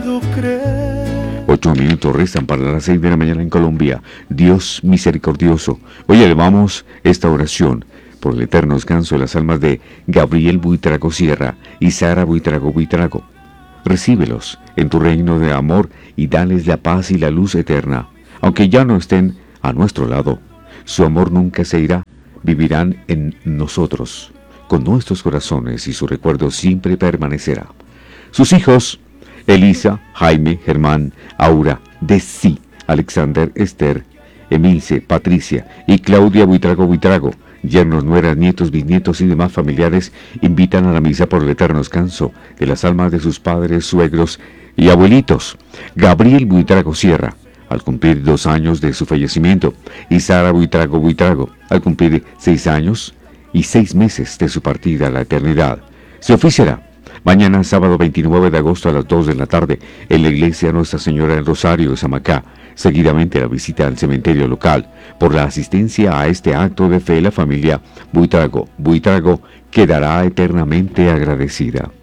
puedo creer. 8 minutos restan para las 6 de la mañana en Colombia. Dios misericordioso, hoy elevamos esta oración por el eterno descanso de las almas de Gabriel Buitrago Sierra y Sara Buitrago Buitrago. Recíbelos en tu reino de amor y dales la paz y la luz eterna. Aunque ya no estén a nuestro lado, su amor nunca se irá, vivirán en nosotros, con nuestros corazones, y su recuerdo siempre permanecerá. Sus hijos, Elisa, Jaime, Germán, Aura, Desi, Alexander, Esther, Emilce, Patricia y Claudia Buitrago Buitrago, yernos, nueras, nietos, bisnietos y demás familiares, invitan a la misa por el eterno descanso de las almas de sus padres, suegros y abuelitos. Gabriel Buitrago Sierra, al cumplir 2 años de su fallecimiento, y Sara Buitrago Buitrago, al cumplir 6 años y 6 meses de su partida a la eternidad. Se oficiará mañana, sábado 29 de agosto a las 2 de la tarde, en la iglesia Nuestra Señora del Rosario de Samacá. Seguidamente la visita al cementerio local. Por la asistencia a este acto de fe, la familia Buitrago quedará eternamente agradecida.